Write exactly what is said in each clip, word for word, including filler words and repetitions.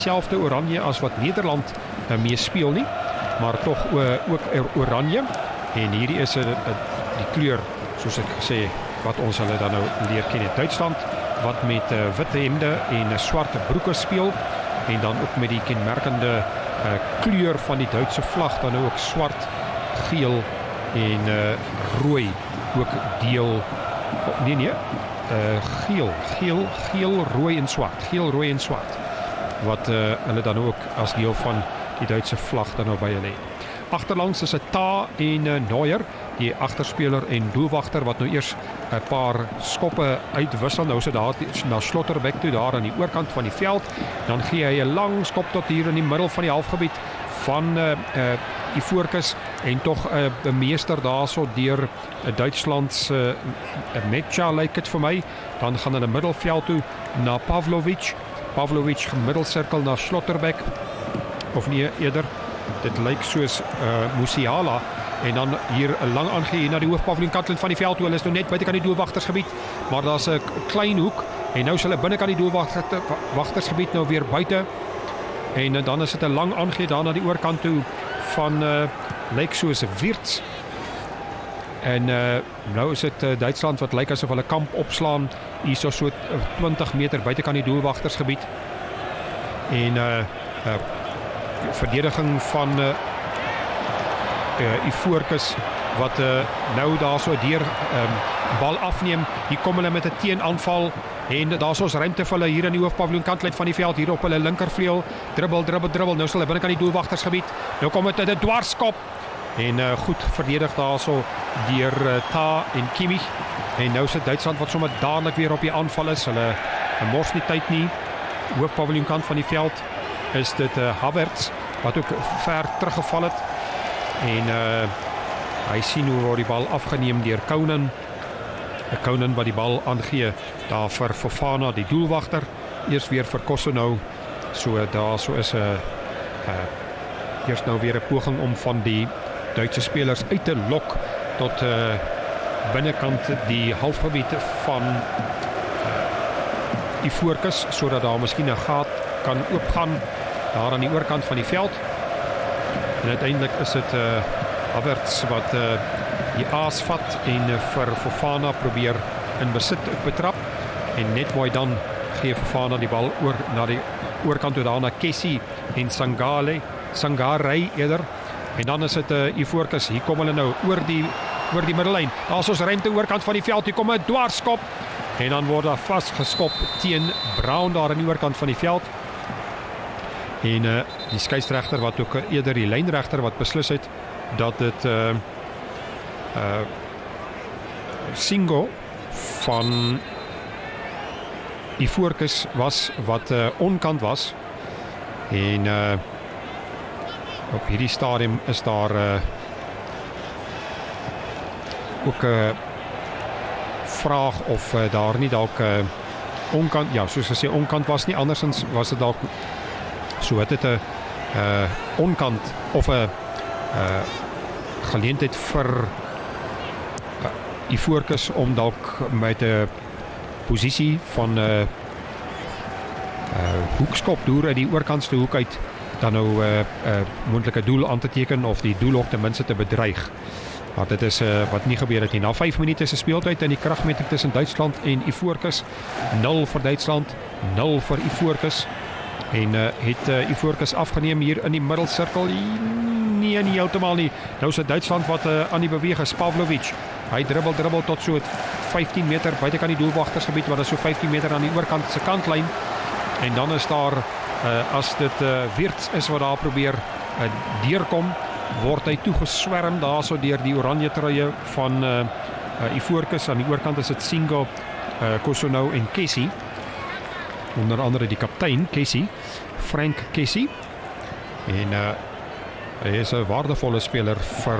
Selfde oranje as wat Nederland uh, mee speel nie, maar tog uh, ook oranje. En hierdie is uh, uh, die kleur, soos ek gesê, wat ons hulle dan nou leer ken in Duitsland, wat met uh, witte hemde en uh, swarte broeke speel, en dan ook met die kenmerkende uh, kleur van die Duitse vlag, dan nou ook swart, geel en uh, rooi, ook deel, nee nee, uh, geel, geel, geel, rooi en swart, geel, rooi en swart, wat uh, hulle dan ook as deel van die Duitse vlag dan nou by hulle het. Agterlangs is 'n Ta en uh, Neuer, die agterspeler en doelwagter, wat nou eers 'n paar skoppe uitwissel. Nou is dit daar na Slotterbeck toe, daar aan die oorkant van die veld. Dan gee hy 'n lang skop tot hier in die middel van die halfgebied van uh, uh, Ivoorkes, en tog 'n uh, bemeester daarso deur uh, Duitslands uh, Metja, lyk dit vir my. Dan gaan hulle middelveld toe na Pavlovic. Pavlovic middelsirkel na Slotterbeck, of nie eerder, dit lyk soos uh, Musiala, en dan hier 'n lang aangee na die hoofpaviljoenkant van die veld toe. Hulle is nou net buitekant die doelwagtersgebied, maar daar's 'n klein hoek, en nou is hulle binnekant die doelwagtersgebied nou weer buite, en uh, dan is dit 'n lang aangee daar na die oorkant toe van uh, lyk soos 'n Wirtz. En uh, nou is dit uh, Duitsland wat lyk asof hulle kamp opslaan hier so so twintig meter buitekant die doelwagtersgebied. En uh, uh, verdediging van uh, uh, Ivoorkes wat uh, nou daar so deur um, bal afneem. Hier kom hulle met 'n teenaanval, en daar is ons ruimte vir hulle hier in die hoofpaviljoenkantlyn van die veld, hier op hulle linkervleuel. Dribbel, dribbel, dribbel. Nou is hulle binnekant die doelwagtersgebied. Nou kom dit 'n dwarskop. En uh, goed verdedig daarso deur uh, Ta en Kimmich. En nou sit Duitsland wat sommer dadelik weer op die aanval is. Hulle mors nie tyd nie. Hoofpaviljoenkant van die veld is dit uh, Havertz wat ook ver teruggeval het. En uh, hy sien hoe word die bal afgeneem deur Konan. Konan wat die bal aangee daar vir Fofana, die doelwagter. Eers weer vir Kosonou. So daar so is 'n uh, uh, eers nou weer 'n poging om van die Duitse spelers uit te lok tot uh, binnekant die halfgebied van uh, Ivoorkes, sodat daar miskien 'n gat kan oopgaan daar aan die oorkant van die veld. En uiteindelik is dit uh, Havertz wat uh, die aas vat en uh, vir Fofana probeer in besit betrap, en net mooi dan gee Fofana die bal oor na die oorkant toe, daar na Kessie en Sangale, Sangare eerder. En dan is dit 'n uh, Ivoorkes. Hier kom hulle nou oor die oor die middellyn. Daar's ons ruimte oorkant van die veld. Hier kom 'n dwarskop, en dan word daar vasgeskop teen Brown daar aan die oorkant van die veld. En uh, die skeieregter wat ook uh, eerder die lynregter wat beslis het dat dit uh, uh, Singo van Ivoorkes was wat uh, onkant was. En uh, op hierdie stadium is daar uh, ook 'n uh, vraag of uh, daar nie dalk uh, onkant, ja, soos gesê onkant was nie, andersins was dit dalk so het dit 'n uh, onkant of 'n uh, geleentheid vir uh, Ivoorkes om dalk met 'n posisie van 'n uh, uh, hoekskop deur uit die oorkantste hoek uit dan nou 'n uh, uh, moontlike doel aan te teken, of die doel ook ten minste te bedreig. Maar dit is uh, wat nie gebeur het nie. Na vyf minute se speeltyd in die kragmeting tussen Duitsland en Ivoorkes. nul vir Duitsland, nul vir Ivoorkes. En uh, het uh, Ivoorkes afgeneem hier in die middelsirkel? Nee, nie heeltemal nie. Nou is dit Duitsland wat uh, aan die beweeg is. Pavlovic. Hy dribbel dribbel tot so vyftien meter buitekant die doelwagtersgebied, wat is so vyftien meter aan die oorkant se kantlyn. En dan is daar uh, as dit uh, Wirtz is wat daar probeer uh, deurkom, word hy toegeswerm daarso deur die oranje truie van uh, uh, Ivoorkes. Aan die oorkant is dit Singo, uh, Kosonou en Kessie. Onder andere die kaptein Kessie, Frank Kessie. En uh, hy is 'n waardevolle speler vir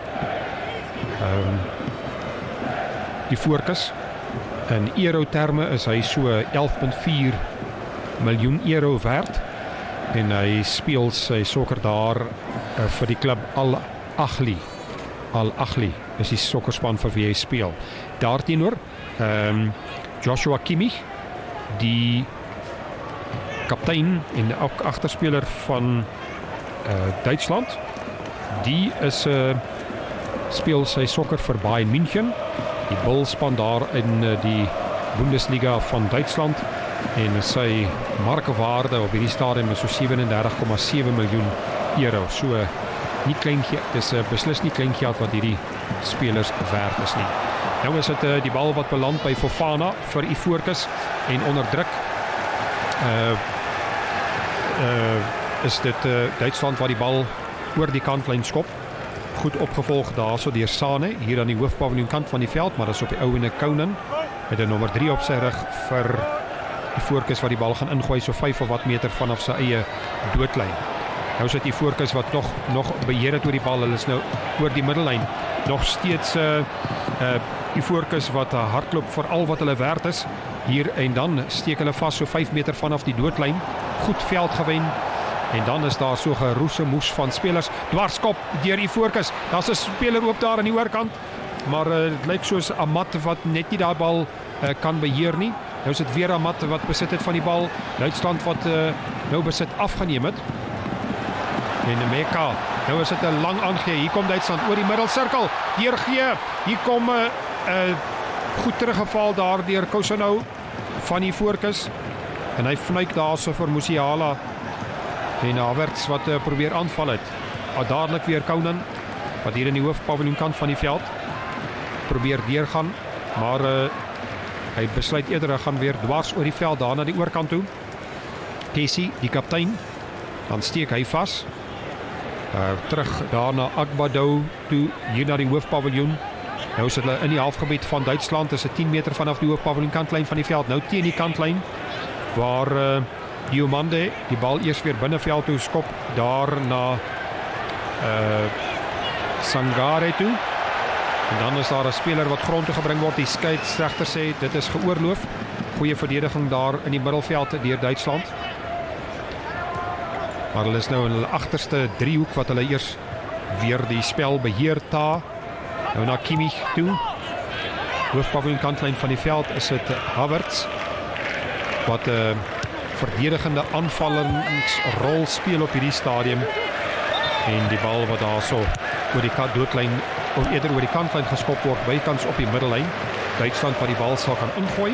um, Ivoorkes. In euro-terme is hy so elf komma vier miljoen euro werd. En hy speel sy sokker daar uh, vir die klub Al Ahly. Al Ahly is die sokkerspan vir wie hy speel. Daarteenoor um, Joshua Kimmich, die kaptein en ook agterspeler van uh, Duitsland. Die is uh, speel sy sokker vir Bayern München. Die Bullspan daar in uh, die Bundesliga van Duitsland. En sy markewaarde op hierdie stadium is so sewenendertig komma sewe miljoen euro. So nie klein geld, dis uh, beslis nie klein geld wat hierdie spelers werd is nie. Nou is dit uh, die bal wat beland by Fofana vir Ifourkes en onder druk uh, uh, is dit uh, Duitsland wat die bal oor die kantlyn skop. Goed opgevolg daarso deur Sane hier aan die hoofpaviljoen kant van die veld, maar dis op die ouene Conan met 'n nommer drie op sy rug vir Ifourkes wat die bal gaan ingooi so vyf of wat meter vanaf sy eie doodlyn. Nou sit Ifourkes wat nog nog beheer het oor die bal. Hulle is nou oor die middellyn. Nog steeds uh, uh, Ifourkes wat uh, hardloop vir al wat hulle werd is hier en dan steek hulle vas so vyf meter vanaf die doodlyn. Goed veld gewen. En dan is daar so geroese moes van spelers. Dwarskop deur Ifourkes. Daar's 'n speler oop daar aan die oorkant. Maar uh, dit lyk soos Amat wat net nie daai bal uh, kan beheer nie. Nou is dit weer Amat wat besit het van die bal. Duitsland wat uh, nou besit afgeneem het. En Meka, nou is dit 'n lang aangee. Hier kom Duitsland oor die middelsirkel. Deurgee. Hier kom 'n uh, uh, goed teruggeval daar deur Kosanou van Ifourkes. En hy vnuik daarso vir Musiala. En Havertz wat uh, probeer aanval het. Dadelik weer Conan wat hier in die hoofpaviljoen kant van die veld probeer deurgaan, maar uh, hy besluit eerder hy gaan weer dwars oor die veld daar na die oorkant toe. Casey, die kaptein, dan steek hy vas. Uh, terug daar na Agbadou toe, hier na die hoofpaviljoen. Nou sit hulle in die halfgebied van Duitsland, is 'n tien meter vanaf die hoofpaviljoen kantlyn van die veld. Nou teen die kantlyn waar uh, Diomande die bal eers weer binneveld toe skop daar na uh, Sangare toe. En dan is daar 'n speler wat grond toe gebring word. Die skeieregter sê dit is geoorloof. Goeie verdediging daar in die middelveld deur Duitsland. Maar hulle is nou in hulle agterste driehoek wat hulle eers weer die spel beheer ta. Nou na Kimmich toe. Hoofpaviljoen kantlyn van die veld is dit Havertz wat 'n uh, verdedigende aanvallingsrol speel op hierdie stadium. En die bal wat daar so oor die doodlyn of eerder oor die kantlyn geskop word, bykans op die middellyn. Duitsland wat die bal sal kan ingooi.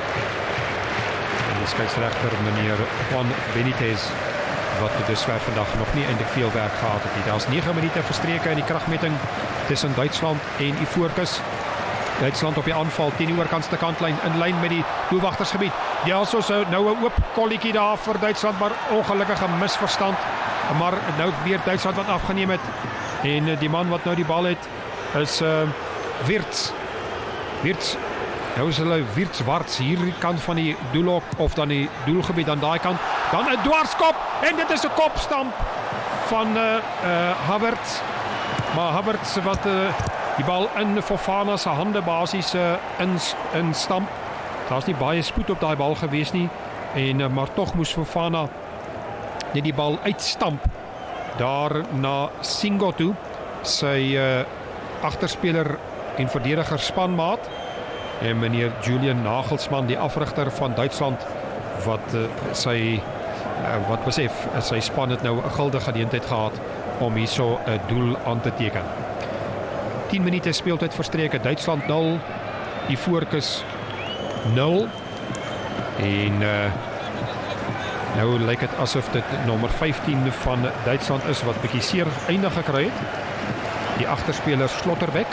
En die skeieregter meneer Juan Benitez wat dusver vandag nog nie eintlik veel werk gehad het nie. Daar's nege minute verstreke in die kragmeting tussen Duitsland en Ifourkes. Duitsland op die aanval teen die oorkantste kantlyn in lyn met die doelwagtersgebied. Ja, so so nou 'n oop kolletjie daar vir Duitsland, maar ongelukkige misverstand. Maar nou weer Duitsland wat afgeneem het. En die man wat nou die bal het is uh, Wirtz. Wirtz. Nou is hulle Wirtz-Warts hier die kant van die doelhok of dan die doelgebied aan daai kant. Dan 'n dwarskop en dit is 'n kopstamp van uh, uh, Havertz. Maar Havertz wat uh, die bal in Fofana se hande basies uh, in, in stamp. Daar's nie baie spoed op daai bal gewees nie. En uh, maar tog moes Fofana net die bal uitstamp daar na Singo toe. Sy uh, agterspeler en verdediger spanmaat. En meneer Julian Nagelsmann, die afrigter van Duitsland, wat uh, sy uh, wat besef, sy span het nou 'n guldige geleentheid gehad om hierso 'n doel aan te teken. tien minute speeltyd verstreke, Duitsland nul, Ifourkes nul. En uh, nou lyk dit asof dit nommer vyftien van Duitsland is wat bietjie seer einde gekry het. Die agterspeler Slotterbeck.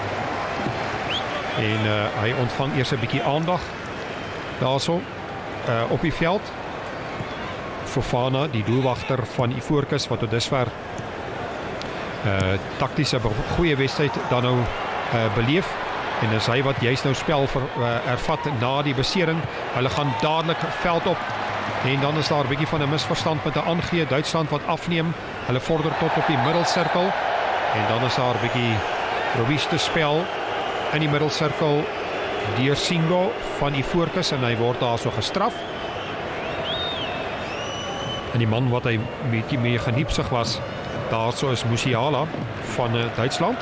En uh, hy ontvang eers 'n bietjie aandag daarso uh, op die veld. Fofana, die doelwagter van Ifourkes wat tot dusver uh, taktiese goeie wedstryd dan nou uh, beleef. En is hy wat juist nou spel ver, uh, ervat na die besering. Hulle gaan dadelik veld op. En dan is daar 'n bietjie van 'n misverstand met 'n aangee. Duitsland wat afneem. Hulle vorder tot op die middelsirkel. En dan is daar 'n bietjie robuuste spel in die middelsirkel deur Singo van Ifourkes en hy word daar so gestraf. En die man wat hy bietjie meer geniepsig was, daar so is Musiala van uh, Duitsland.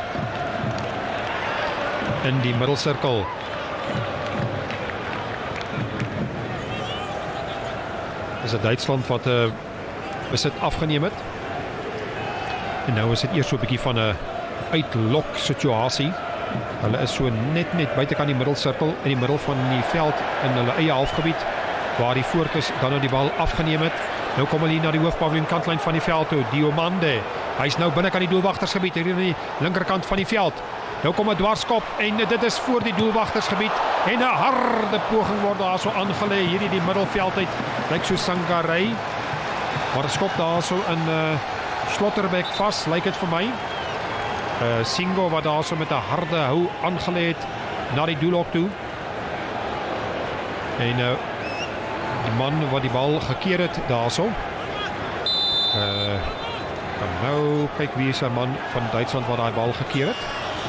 In die middelsirkel. Is dit Duitsland wat uh, besit afgeneem het. En nou is dit eers so 'n bietjie van 'n uitlok situasie. Hulle is so net net buitekant die middelsirkel in die middel van die veld in hulle eie halfgebied waar die voorkus dan nou die bal afgeneem het. Nou kom hulle hier na die hoofpaviljoen kantlyn van die veld toe. Diomande, hy's nou binnekant die doelwagtersgebied hier aan die linkerkant van die veld. Nou kom 'n dwarskop en dit is voor die doelwagtersgebied en 'n harde poging word daar so aangelê hierdie die middelveld uit. Lyk so Sangaré. Maar 'n skop daar so in uh, Slotterbeck vas, lyk dit vir my. Uh, Singo wat daar so met 'n harde hou aangelê het na die doelhok toe. En uh, die man wat die bal gekeer het daarso. Uh, kan nou kyk wie is 'n man van Duitsland wat daai bal gekeer het.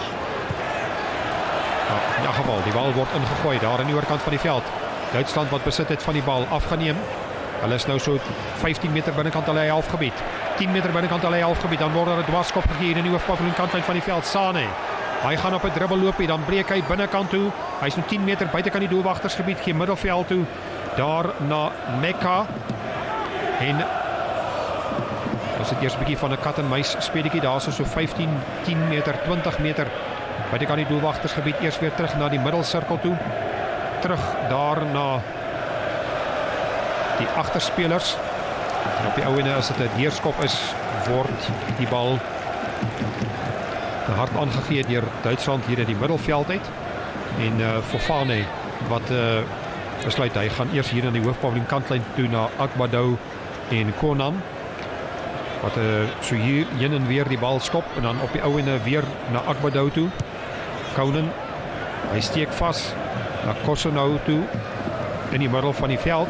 Ja, in elk geval, die bal word ingegooi daar aan die oorkant van die veld. Duitsland wat besit het van die bal afgeneem. Hulle is nou so vyftien meter binnekant hulle halfgebied. tien meter binnekant hulle halfgebied, dan word daar 'n dwarskop gegee in die hoofpaviljoen kantlyn van die veld. Sane. Hy gaan op 'n dribbel loopie, dan breek hy binnekant toe. Hy's nou tien meter buitekant die doelwagtersgebied, gee middelveld toe. Daar na Mekka. En ons het eers 'n bietjie van 'n kat en muis speletjie daar so so vyftien, tien meter, twintig meter buitekant die doelwagtersgebied, eers weer terug na die middelsirkel toe. Terug daar na die agterspelers. En op die ou ene as dit 'n deurskop is, word die bal hard aangegee deur Duitsland hier in die middelveld uit. En uh, Fofana wat uh, besluit hy gaan eers hier in die hoofpaviljoen kantlyn toe na Akbadou en Konan. Wat uh, so hier heen en weer die bal skop en dan op die ou ene weer na Akbadou toe. Konan, hy steek vas na Kosonou toe in die middel van die veld.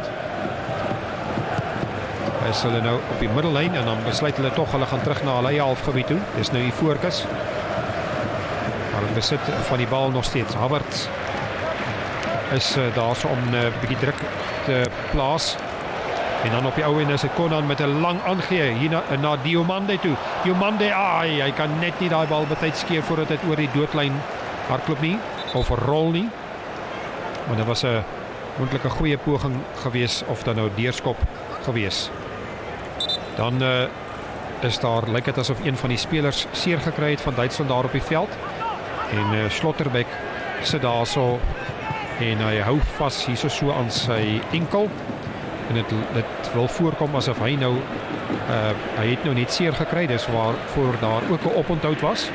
Is hulle nou op die middellyn en dan besluit hulle tog hulle gaan terug na hulle eie halfgebied toe. Dis nou die voorkus. Maar hulle besit van die bal nog steeds. Havertz is uh, daar so om 'n uh, bietjie druk te plaas. En dan op die ou en is dit Konan met 'n lang aangee hier na, na Diomande toe. Diomande, ai, hy kan net nie daai bal betyds skeer voordat dit oor die doodlyn hardloop nie of rol nie. Maar dit was 'n moontlike goeie poging gewees of dan nou deurskop gewees. Dan uh, is daar, lyk dit asof een van die spelers seer gekry het van Duitsland daar op die veld. En uh, Slotterbeck sit daar so en hy hou vas hier so, so aan sy enkel. En dit, dit wil voorkom asof hy nou, uh, hy het nou net seer gekry, dis waarvoor daar ook 'n oponthoud was.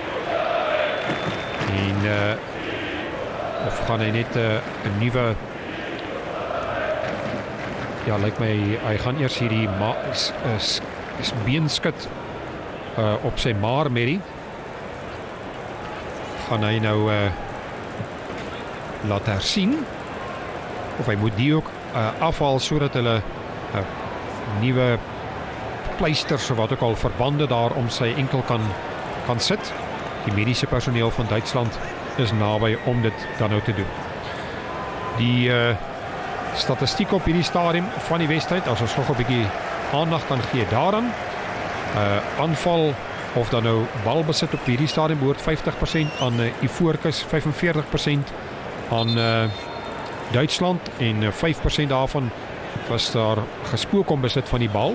En uh, of gaan hy net 'n uh, nuwe ja, lyk my, hy gaan eers hierdie ma is, is, is beenskit uh, op sy maarmerrie. Gaan hy nou uh, laat hersien. Of hy moet die ook uh, afhaal sodat hulle uh, nuwe pleisters of wat ook al verbande daar om sy enkel kan, kan sit. Die mediese personeel van Duitsland is naby om dit dan nou te doen. Die uh, statistiek op hierdie stadium van die wedstryd, as ons nog 'n bietjie aandag kan gee daaraan. Uh, aanval of dan nou balbesit op hierdie stadium behoort vyftig persent aan uh, Ivoorkus, vyfenveertig persent aan uh, Duitsland en uh, vyf persent daarvan was daar gespook om besit van die bal.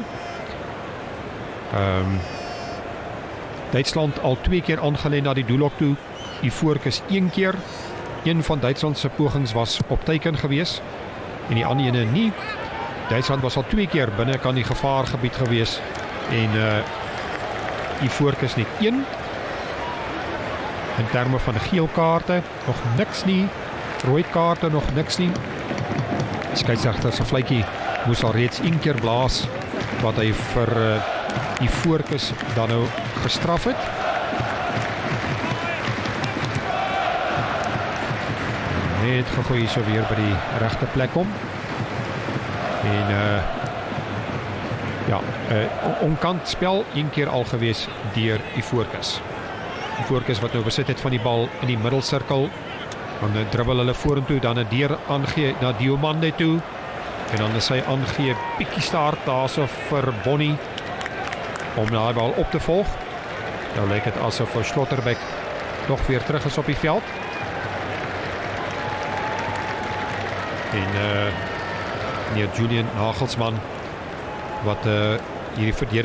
Um, Duitsland al twee keer aangelê na die doelhok toe, Ivoorkus een keer. Een van Duitsland se pogings was op teiken gewees en die ander ene nie. Duitsland was al twee keer binne kan die gevaargebied gewees en uh, Ivoorkus net een. In terme van geel kaarte nog niks nie, rooi kaarte nog niks nie. Die skeieregter se fluitjie moes al reeds een keer blaas wat hy vir uh, Ivoorkus dan nou gestraf het. Net gegooi so weer by die regte plek om. En uh, ja, uh, onkant spel een keer al gewees deur Ivoorkus. Ivoorkus wat nou besit het van die bal in die middelsirkel. Dan uh, dribbel hulle vorentoe, dan 'n deur aangee na Diomande toe. En dan is hy aangee bietjie start daarso vir Bonnie om daai bal op te volg. Nou lyk dit asof vir Slotterbeck nog weer terug is op die veld. En uh, meneer Julian Nagelsmann wat uh, hierdie verdediger